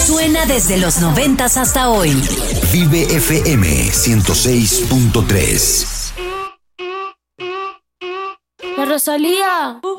Suena desde los 90s hasta hoy. Vive FM 106.3. La Rosalía.